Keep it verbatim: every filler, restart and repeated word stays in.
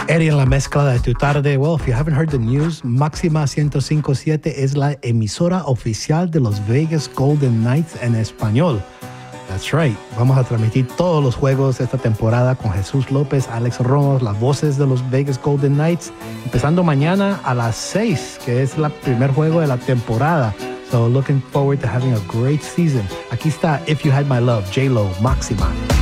Eddie en la mezcla de tu tarde. Well, if you haven't heard the news, Máxima ciento cinco punto siete es la emisora oficial de los Vegas Golden Knights en español. That's right. Vamos a transmitir todos los juegos de esta temporada con Jesús López, Alex Romo, las voces de los Vegas Golden Knights, empezando mañana a las seis, que es el primer juego de la temporada. So looking forward to having a great season. Aquí está If You Had My Love, J-Lo, Máxima.